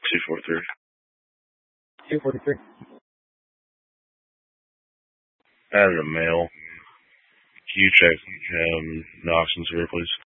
243. 243. Added a male. Can you check Knox and Sewer, please?